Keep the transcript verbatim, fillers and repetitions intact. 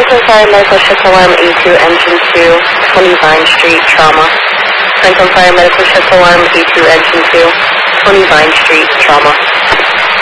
Franklin Fire Medical Shift Alarm A two, Engine two, twenty Vine Street, Trauma. Franklin Fire Medical Shift Alarm A two, Engine two, twenty Vine Street, Trauma.